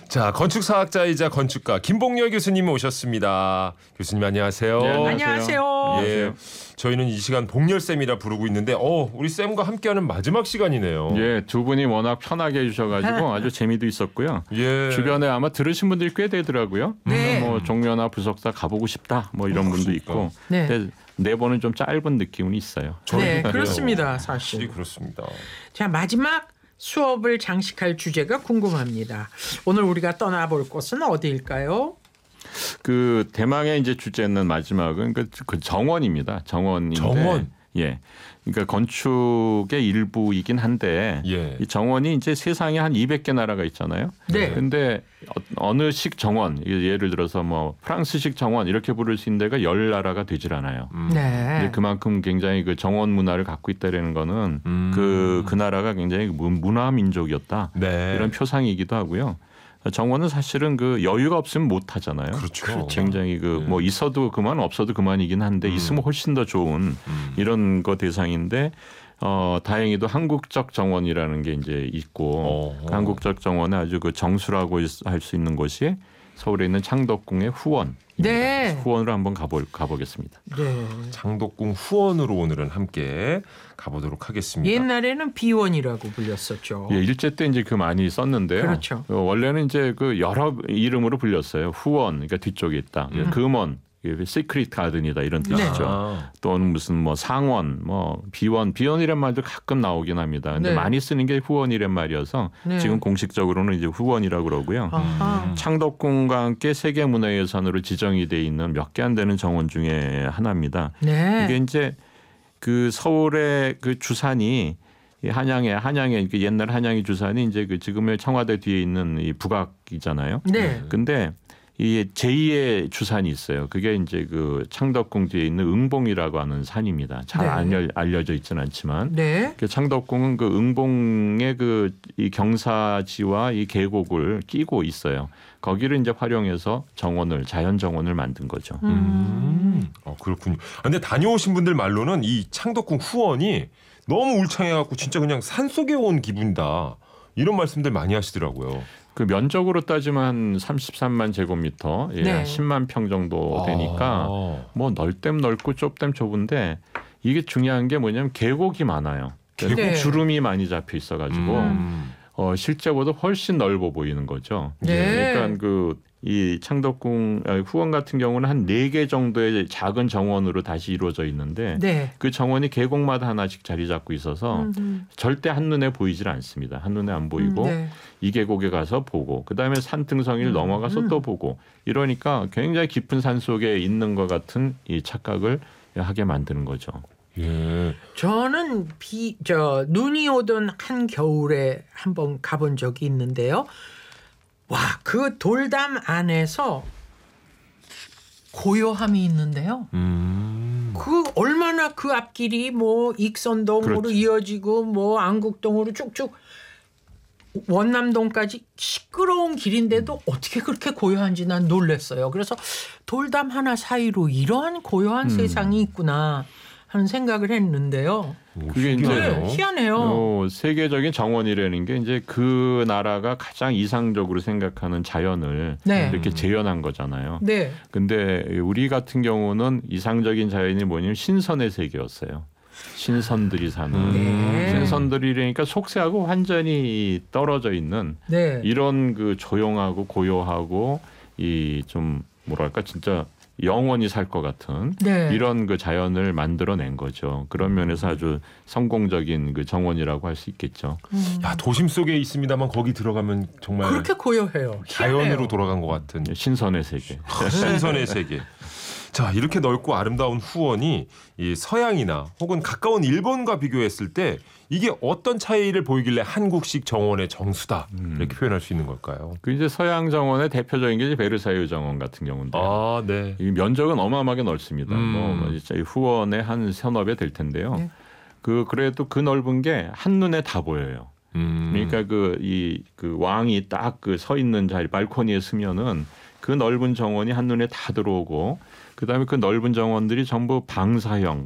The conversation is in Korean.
자, 건축사학자이자 건축가 김봉렬 교수님 오셨습니다. 교수님 안녕하세요. 네, 안녕하세요. 예, 저희는 이 시간 봉렬쌤이라 부르고 있는데 우리 쌤과 함께하는 마지막 시간이네요. 예, 두 분이 워낙 편하게 해주셔가지고 아주 재미도 있었고요. 예. 주변에 아마 들으신 분들이 꽤 되더라고요. 네. 뭐 종묘나 부석사 가보고 싶다 뭐 이런 분도 있고. 네. 근데 네 번은 좀 짧은 느낌은 있어요. 네, 그래요. 그렇습니다. 확실히 사실. 그렇습니다. 자, 마지막 수업을 장식할 주제가 궁금합니다. 오늘 우리가 떠나볼 곳은 어디일까요? 그 대망의 이제 주제는 마지막은 그 정원입니다. 정원인데. 정원? 예. 그러니까 건축의 일부이긴 한데 예. 이 정원이 이제 세상에 한 200개 나라가 있잖아요. 네. 근데 어느식 정원, 예를 들어서 뭐 프랑스식 정원 이렇게 부를 수 있는 데가 10나라가 되질 않아요. 네. 근데 그만큼 굉장히 그 정원 문화를 갖고 있다라는 거는 그 나라가 굉장히 문화 민족이었다. 네. 이런 표상이기도 하고요. 정원은 사실은 그 여유가 없으면 못 하잖아요. 그렇죠. 굉장히 그 뭐 있어도 그만 없어도 그만이긴 한데 있으면 훨씬 더 좋은 이런 거 대상인데 다행히도 한국적 정원이라는 게 이제 있고 그 한국적 정원에 아주 그 정수라고 할 수 있는 곳이 서울에 있는 창덕궁의 후원. 네. 후원으로 한번 가보겠습니다. 네. 창덕궁 후원으로 오늘은 함께 가보도록 하겠습니다. 옛날에는 비원이라고 불렸었죠. 예, 일제 때 이제 그 많이 썼는데요. 그렇죠. 원래는 이제 그 여러 이름으로 불렸어요. 후원, 그러니까 뒤쪽에 있다. 금원, 시크릿 가든이다 이런 뜻이죠. 아. 또는 무슨 뭐 상원, 뭐 비원이란 말도 가끔 나오긴 합니다. 근데 네. 많이 쓰는 게 후원이란 말이어서 네. 지금 공식적으로는 이제 후원이라고 그러고요. 아하. 창덕궁과 함께 세계문화유산으로 지정이 돼 있는 몇 개 안 되는 정원 중에 하나입니다. 네. 이게 이제 그 서울의 그 주산이 한양의 그 옛날 한양의 주산이 이제 그 지금의 청와대 뒤에 있는 이 북악이잖아요. 네. 근데 이 제2의 주산이 있어요. 그게 이제 그 창덕궁 뒤에 있는 응봉이라고 하는 산입니다. 잘 네. 알려져 있지는 않지만 네. 그 창덕궁은 그 응봉의 그 이 경사지와 이 계곡을 끼고 있어요. 거기를 이제 활용해서 자연 정원을 만든 거죠. 그렇군요. 근데 다녀오신 분들 말로는 이 창덕궁 후원이 너무 울창해갖고 진짜 그냥 산속에 온 기분이다. 이런 말씀들 많이 하시더라고요. 그 면적으로 따지면 한 33만 제곱미터, 예, 네. 한 10만 평 정도 되니까 뭐 넓댐 넓고 좁댐 좁은데 이게 중요한 게 뭐냐면 계곡이 많아요. 계곡? 네. 주름이 많이 잡혀 있어가지고 실제보다 훨씬 넓어 보이는 거죠. 네. 그러니까 이 창덕궁 후원 같은 경우는 한 4개 정도의 작은 정원으로 다시 이루어져 있는데 네. 그 정원이 계곡마다 하나씩 자리 잡고 있어서 절대 한눈에 보이질 않습니다. 한눈에 안 보이고 네. 이 계곡에 가서 보고 그다음에 산등성이를 넘어가서 또 보고 이러니까 굉장히 깊은 산 속에 있는 것 같은 이 착각을 하게 만드는 거죠. 예. 저는 눈이 오던 한 겨울에 한번 가본 적이 있는데요. 와, 그 돌담 안에서 고요함이 있는데요. 그 얼마나 그 앞길이 뭐 익선동으로 그렇죠. 이어지고 뭐 안국동으로 쭉쭉 원남동까지 시끄러운 길인데도 어떻게 그렇게 고요한지 난 놀랐어요. 그래서 돌담 하나 사이로 이러한 고요한 세상이 있구나 하는 생각을 했는데요. 그게 이제 네, 희한해요. 세계적인 정원이라는 게 이제 그 나라가 가장 이상적으로 생각하는 자연을 네. 이렇게 재현한 거잖아요. 네. 근데 우리 같은 경우는 이상적인 자연이 뭐냐면 신선의 세계였어요. 신선들이 사는 네. 신선들이라니까 속세하고 완전히 떨어져 있는 네. 이런 그 조용하고 고요하고 이 좀 뭐랄까 진짜 영원히 살 것 같은 네. 이런 그 자연을 만들어낸 거죠. 그런 면에서 아주 성공적인 그 정원이라고 할 수 있겠죠. 야, 도심 속에 있습니다만 거기 들어가면 정말 그렇게 고요해요. 자연으로 희한해요. 돌아간 것 같은 신선의 세계. 신선의 세계. 자, 이렇게 넓고 아름다운 후원이 이 서양이나 혹은 가까운 일본과 비교했을 때 이게 어떤 차이를 보이길래 한국식 정원의 정수다 이렇게 표현할 수 있는 걸까요? 그 이제 서양 정원의 대표적인 게 이제 베르사유 정원 같은 경우인데 아, 네. 이 면적은 어마어마하게 넓습니다. 뭐 진짜 후원의 한 서너 배 될 텐데요. 네. 그래도 그 넓은 게 한눈에 다 보여요. 그러니까 그 왕이 딱 그 서 있는 자리 발코니에 서면은 그 넓은 정원이 한눈에 다 들어오고 그다음에 그 넓은 정원들이 전부 방사형